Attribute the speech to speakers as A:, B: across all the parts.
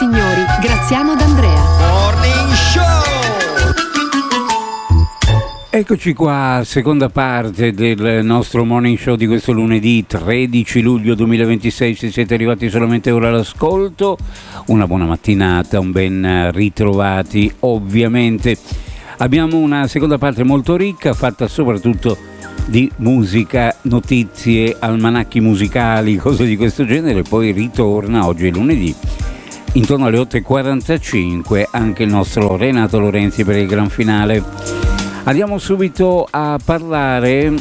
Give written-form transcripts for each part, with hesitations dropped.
A: signori, Graziano D'Andrea.
B: Morning Show!
C: Eccoci qua, seconda parte del nostro Morning Show di questo lunedì 13 luglio 2026. Se siete arrivati solamente ora all'ascolto, una buona mattinata, un ben ritrovati. Ovviamente abbiamo una seconda parte molto ricca, fatta soprattutto di musica, notizie, almanacchi musicali, cose di questo genere. Poi ritorna, oggi è lunedì, intorno alle 8.45 anche il nostro Renato Lorenzi per il gran finale. Andiamo subito a parlare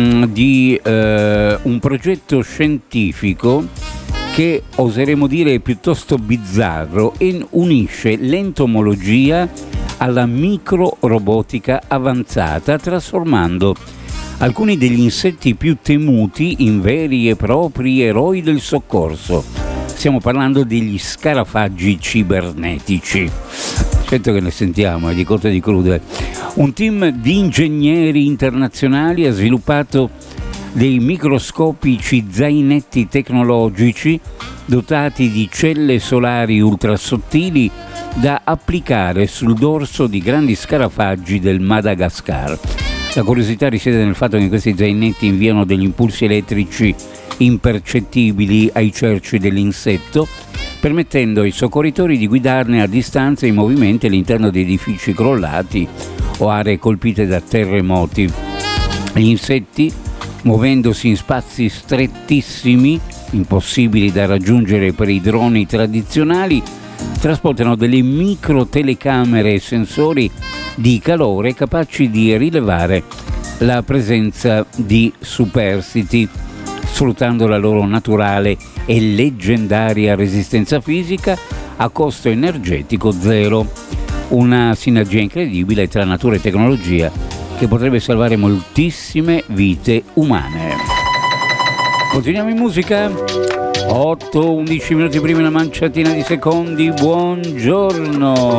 C: di un progetto scientifico che oseremo dire piuttosto bizzarro e unisce l'entomologia alla microrobotica avanzata, trasformando alcuni degli insetti più temuti in veri e propri eroi del soccorso. Stiamo parlando degli scarafaggi cibernetici. Certo che ne sentiamo, è di cotte di crude. Un team di ingegneri internazionali ha sviluppato dei microscopici zainetti tecnologici dotati di celle solari ultrasottili da applicare sul dorso di grandi scarafaggi del Madagascar. La curiosità risiede nel fatto che questi zainetti inviano degli impulsi elettrici impercettibili ai cerci dell'insetto, permettendo ai soccorritori di guidarne a distanza i movimenti all'interno di edifici crollati o aree colpite da terremoti. Gli insetti, muovendosi in spazi strettissimi, impossibili da raggiungere per i droni tradizionali, trasportano delle micro telecamere e sensori di calore capaci di rilevare la presenza di superstiti, sfruttando la loro naturale e leggendaria resistenza fisica a costo energetico zero. Una sinergia incredibile tra natura e tecnologia che potrebbe salvare moltissime vite umane. Continuiamo in musica. 8-11 minuti prima, una manciatina di secondi. Buongiorno.